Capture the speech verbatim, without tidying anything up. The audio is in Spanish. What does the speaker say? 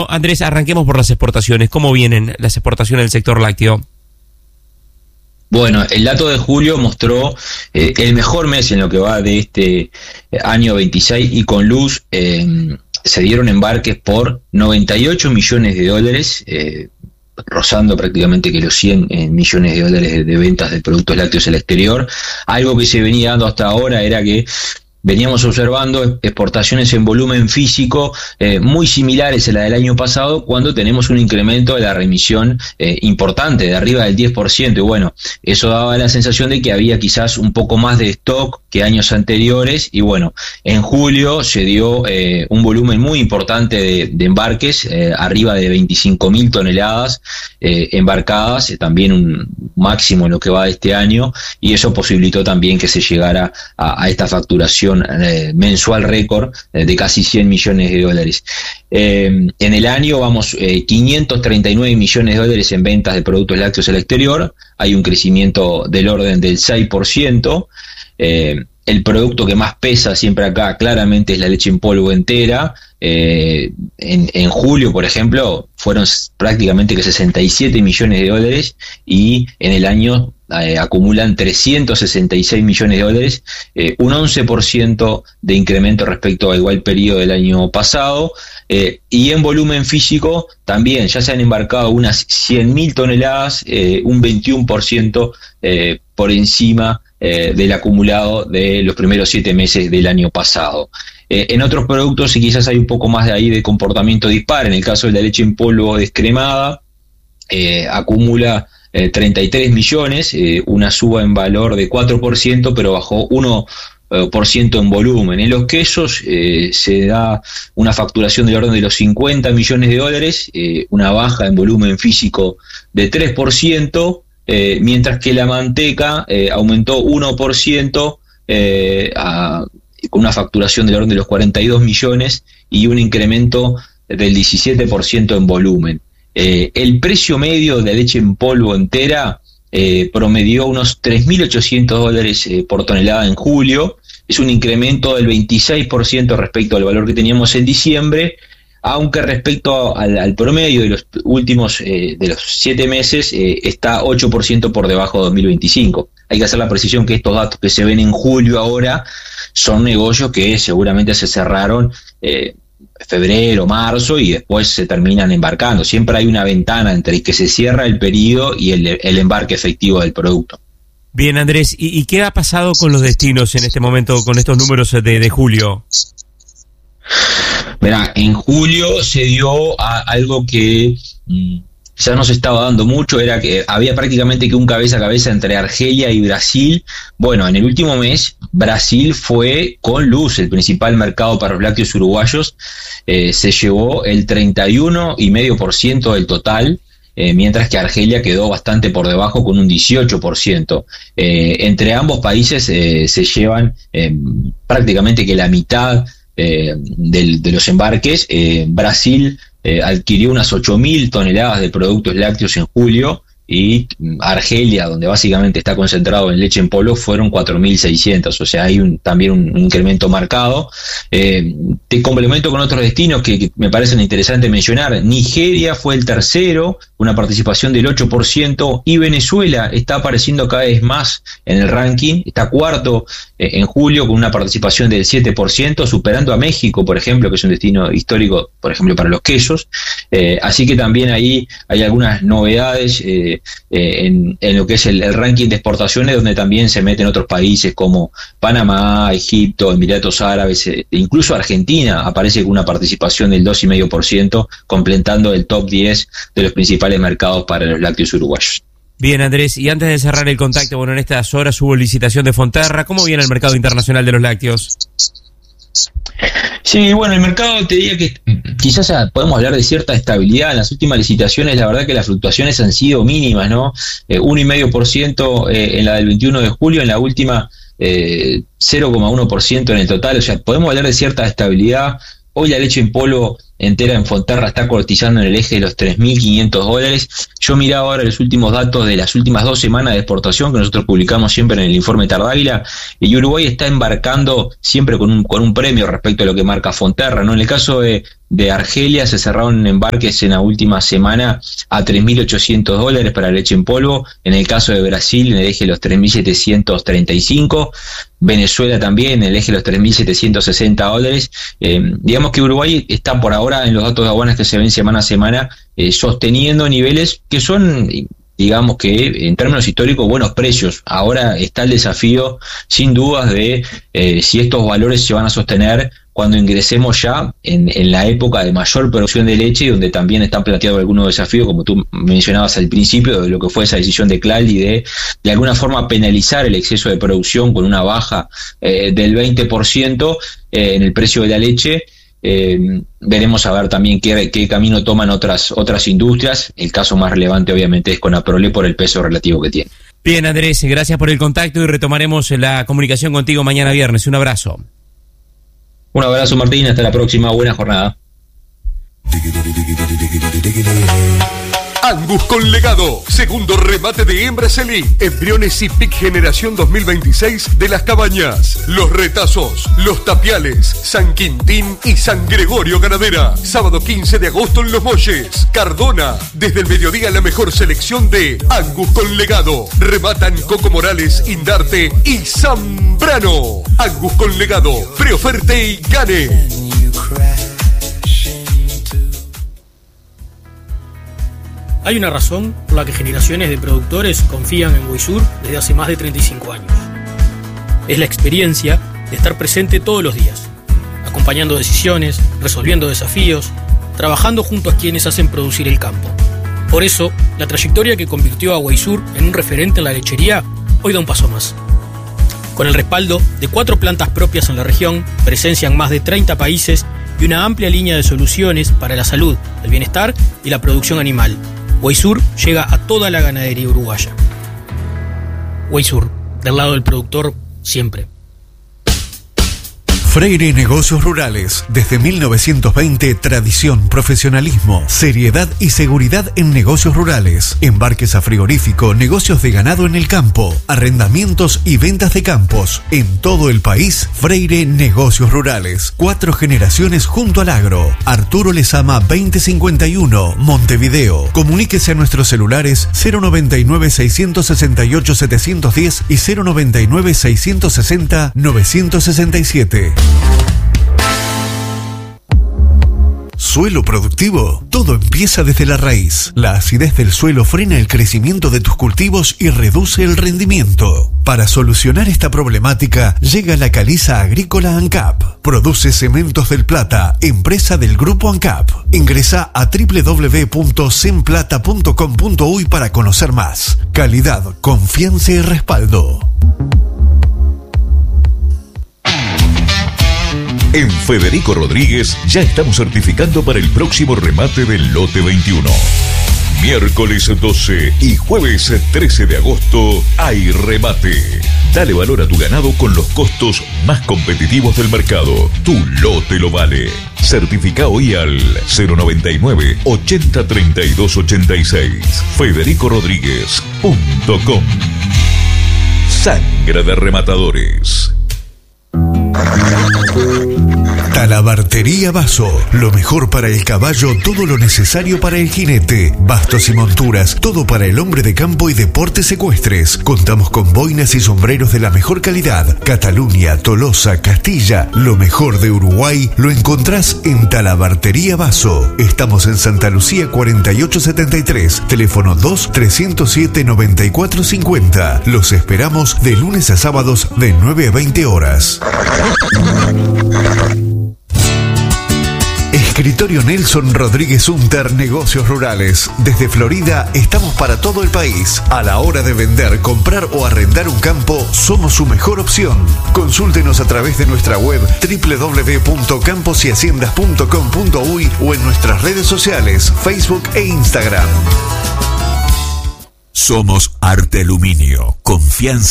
Bueno, Andrés, arranquemos por las exportaciones. ¿Cómo vienen las exportaciones del sector lácteo? Bueno, el dato de julio mostró eh, el mejor mes en lo que va de este año veintiséis, y con luz eh, se dieron embarques por noventa y ocho millones de dólares, eh, rozando prácticamente que los cien eh, millones de dólares de, de ventas de productos lácteos al exterior. Algo que se venía dando hasta ahora era que veníamos observando exportaciones en volumen físico eh, muy similares a la del año pasado, cuando tenemos un incremento de la remisión eh, importante, de arriba del diez por ciento, y bueno, eso daba la sensación de que había quizás un poco más de stock que años anteriores, y bueno, en julio se dio eh, un volumen muy importante de, de embarques, eh, arriba de veinticinco mil toneladas eh, embarcadas, eh, también un máximo en lo que va de este año, y eso posibilitó también que se llegara a, a esta facturación Eh, mensual récord eh, de casi cien millones de dólares. Eh, en el año vamos eh, quinientos treinta y nueve millones de dólares en ventas de productos lácteos al exterior, hay un crecimiento del orden del seis por ciento. Eh, el producto que más pesa siempre acá claramente es la leche en polvo entera. Eh, en, en julio, por ejemplo, fueron prácticamente que sesenta y siete millones de dólares, y en el año eh, acumulan trescientos sesenta y seis millones de dólares, eh, un once por ciento de incremento respecto al igual periodo del año pasado. Eh, y en volumen físico también ya se han embarcado unas cien mil toneladas, eh, un veintiuno por ciento eh, por encima eh, del acumulado de los primeros siete meses del año pasado. Eh, en otros productos, y quizás hay un poco más de ahí de comportamiento dispar. En el caso de la leche en polvo descremada, eh, acumula eh, treinta y tres millones, eh, una suba en valor de cuatro por ciento, pero bajó uno por ciento en volumen. En los quesos eh, se da una facturación del orden de los cincuenta millones de dólares, eh, una baja en volumen físico de tres por ciento, eh, mientras que la manteca eh, aumentó uno por ciento, eh, a, con una facturación del orden de los cuarenta y dos millones y un incremento del diecisiete por ciento en volumen. Eh, el precio medio de leche en polvo entera eh, promedió unos tres mil ochocientos dólares eh, por tonelada en julio. Es un incremento del veintiséis por ciento respecto al valor que teníamos en diciembre, aunque respecto al, al promedio de los últimos eh, de los siete meses eh, está ocho por ciento por debajo de dos mil veinticinco. Hay que hacer la precisión que estos datos que se ven en julio ahora son negocios que seguramente se cerraron eh, febrero, marzo, y después se terminan embarcando. Siempre hay una ventana entre que se cierra el periodo y el, el embarque efectivo del producto. Bien, Andrés, ¿y, ¿y qué ha pasado con los destinos en este momento, con estos números de, de julio? Verá, en julio se dio a algo que mm, ya no se estaba dando mucho, era que había prácticamente que un cabeza a cabeza entre Argelia y Brasil. Bueno, en el último mes Brasil fue con luz el principal mercado para los lácteos uruguayos, eh, se llevó el treinta y uno coma cinco por ciento del total, eh, mientras que Argelia quedó bastante por debajo con un dieciocho por ciento. Eh, entre ambos países eh, se llevan eh, prácticamente que la mitad eh, del, de los embarques. eh, Brasil Eh, adquirió unas ocho mil toneladas de productos lácteos en julio, y Argelia, donde básicamente está concentrado en leche en polvo, fueron cuatro mil seiscientos, o sea, hay un, también un, un incremento marcado. Eh, te complemento con otros destinos que, que me parecen interesantes mencionar. Nigeria fue el tercero, una participación del ocho por ciento, y Venezuela está apareciendo cada vez más en el ranking, está cuarto eh, en julio con una participación del siete por ciento, superando a México, por ejemplo, que es un destino histórico, por ejemplo, para los quesos. Eh, así que también ahí hay algunas novedades eh, eh, en, en lo que es el, el ranking de exportaciones, donde también se meten otros países como Panamá, Egipto, Emiratos Árabes, eh, incluso Argentina aparece con una participación del dos coma cinco por ciento, completando el top diez de los principales mercados para los lácteos uruguayos. Bien, Andrés, y antes de cerrar el contacto, bueno, en estas horas hubo licitación de Fonterra. ¿Cómo viene el mercado internacional de los lácteos? Sí, bueno, el mercado, te diría que quizás podemos hablar de cierta estabilidad. En las últimas licitaciones, la verdad que las fluctuaciones han sido mínimas, ¿no? Eh, uno coma cinco por ciento eh, en la del veintiuno de julio, en la última eh, cero coma uno por ciento en el total. O sea, podemos hablar de cierta estabilidad. Hoy la leche en polvo entera en Fonterra está cotizando en el eje de los tres mil quinientos dólares. Yo miraba ahora los últimos datos de las últimas dos semanas de exportación que nosotros publicamos siempre en el informe Tardáguila, y Uruguay está embarcando siempre con un, con un premio respecto a lo que marca Fonterra, ¿no? En el caso de, de Argelia se cerraron embarques en la última semana a tres mil ochocientos dólares para leche en polvo. En el caso de Brasil, en el eje de los tres mil setecientos treinta y cinco. Venezuela también en el eje de los tres mil setecientos sesenta dólares. Eh, digamos que Uruguay está por ahora en los datos de aduanas que se ven semana a semana eh, sosteniendo niveles que son, digamos que en términos históricos, buenos precios. Ahora está el desafío sin dudas de eh, si estos valores se van a sostener cuando ingresemos ya en, en la época de mayor producción de leche, donde también están planteados algunos desafíos, como tú mencionabas al principio, de lo que fue esa decisión de Claaldi de de alguna forma penalizar el exceso de producción con una baja eh, del veinte por ciento eh, en el precio de la leche. Eh, veremos a ver también qué, qué camino toman otras otras industrias. El caso más relevante obviamente es Conaprole por el peso relativo que tiene. Bien, Andrés, gracias por el contacto y retomaremos la comunicación contigo mañana viernes. Un abrazo. Un abrazo, Martín, hasta la próxima, buena jornada. Angus con legado, segundo remate de hembras Elite, embriones y pic generación dos mil veintiséis de Las Cabañas, Los Retazos, Los Tapiales, San Quintín y San Gregorio Ganadera. Sábado quince de agosto en Los Molles, Cardona, desde el mediodía la mejor selección de Angus con legado. Rematan Coco Morales, Indarte y Zambrano. Angus con legado, preoferte y gane. Hay una razón por la que generaciones de productores confían en Weisur desde hace más de treinta y cinco años. Es la experiencia de estar presente todos los días, acompañando decisiones, resolviendo desafíos, trabajando junto a quienes hacen producir el campo. Por eso, la trayectoria que convirtió a Weisur en un referente en la lechería hoy da un paso más. Con el respaldo de cuatro plantas propias en la región, presencia en más de treinta países y una amplia línea de soluciones para la salud, el bienestar y la producción animal, Weisur llega a toda la ganadería uruguaya. Weisur, del lado del productor, siempre. Freire Negocios Rurales. Desde mil novecientos veinte, tradición, profesionalismo, seriedad y seguridad en negocios rurales. Embarques a frigorífico, negocios de ganado en el campo, arrendamientos y ventas de campos. En todo el país, Freire Negocios Rurales. Cuatro generaciones junto al agro. Arturo Lezama veinte cincuenta y uno, Montevideo. Comuníquese a nuestros celulares cero noventa y nueve, seiscientos sesenta y ocho, setecientos diez y cero noventa y nueve, seiscientos sesenta, novecientos sesenta y siete. ¿Suelo productivo? Todo empieza desde la raíz. La acidez del suelo frena el crecimiento de tus cultivos y reduce el rendimiento. Para solucionar esta problemática, llega la Caliza Agrícola ANCAP. Produce Cementos del Plata, empresa del Grupo ANCAP. Ingresa a doble u doble u doble u punto semplata punto com punto uy para conocer más. Calidad, confianza y respaldo. En Federico Rodríguez ya estamos certificando para el próximo remate del lote veintiuno. Miércoles doce y jueves trece de agosto hay remate. Dale valor a tu ganado con los costos más competitivos del mercado. Tu lote lo vale. Certifica hoy al cero noventa y nueve, ochenta, treinta y dos, ochenta y seis. federico rodríguez punto com. Sangre de rematadores. Talabartería Vaso, lo mejor para el caballo, todo lo necesario para el jinete, bastos y monturas, todo para el hombre de campo y deportes ecuestres. Contamos con boinas y sombreros de la mejor calidad. Cataluña, Tolosa, Castilla, lo mejor de Uruguay lo encontrás en Talabartería Vaso. Estamos en Santa Lucía cuarenta y ocho setenta y tres, teléfono dos, trescientos siete, noventa y cuatro cincuenta. Los esperamos de lunes a sábados de nueve a veinte horas. Escritorio Nelson Rodríguez Unter, Negocios Rurales. Desde Florida estamos para todo el país. A la hora de vender, comprar o arrendar un campo, somos su mejor opción. Consúltenos a través de nuestra web doble u doble u doble u punto campos y haciendas punto com punto uy o en nuestras redes sociales, Facebook e Instagram. Somos Arte Aluminio. Confianza